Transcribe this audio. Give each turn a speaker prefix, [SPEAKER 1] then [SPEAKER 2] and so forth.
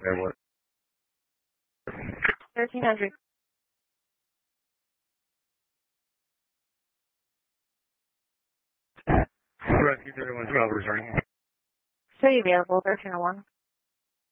[SPEAKER 1] Okay, what?
[SPEAKER 2] 1300.
[SPEAKER 1] Rescue 3112 returning.
[SPEAKER 2] City available, 1301.